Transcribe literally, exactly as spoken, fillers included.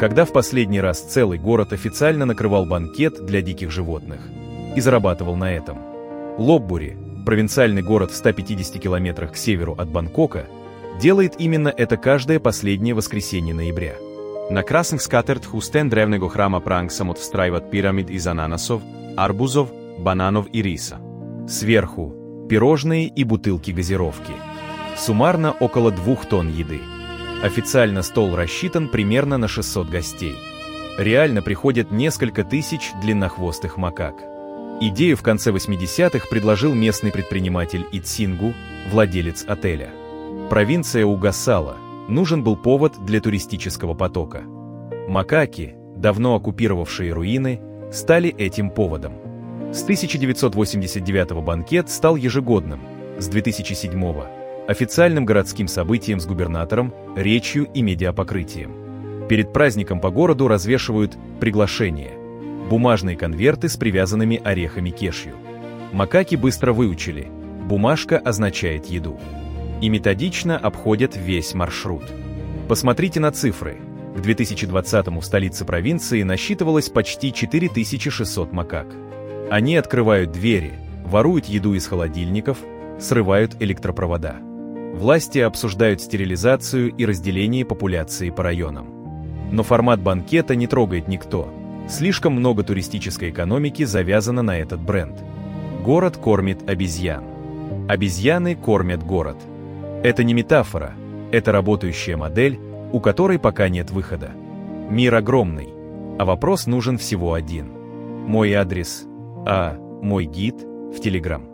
Когда в последний раз целый город официально накрывал банкет для диких животных и зарабатывал на этом? Лопбури, провинциальный город в ста пятидесяти километрах к северу от Бангкока, делает именно это каждое последнее воскресенье ноября. На красных скатертях у стен древнего храма Пранг самоотстраивают пирамид из ананасов, арбузов, бананов и риса. Сверху – пирожные и бутылки газировки. Суммарно около двух тонн еды. Официально стол рассчитан примерно на шестьсот гостей. Реально приходят несколько тысяч длиннохвостых макак. Идею в конце восьмидесятых предложил местный предприниматель Итсингу, владелец отеля. Провинция угасала, нужен был повод для туристического потока. Макаки, давно оккупировавшие руины, стали этим поводом. С тысяча девятьсот восемьдесят девятого банкет стал ежегодным, с две тысячи седьмого – официальным городским событием с губернатором, речью и медиапокрытием. Перед праздником по городу развешивают приглашения – бумажные конверты с привязанными орехами кешью. Макаки быстро выучили – бумажка означает еду. И методично обходят весь маршрут. Посмотрите на цифры. К две тысячи двадцатому в столице провинции насчитывалось почти четыре тысячи шестьсот макак. Они открывают двери, воруют еду из холодильников, срывают электропровода. Власти обсуждают стерилизацию и разделение популяции по районам. Но формат банкета не трогает никто. Слишком много туристической экономики завязано на этот бренд. Город кормит обезьян. Обезьяны кормят город. Это не метафора, это работающая модель, у которой пока нет выхода. Мир огромный, а вопрос нужен всего один. Мой адрес, а мой гид в Телеграм.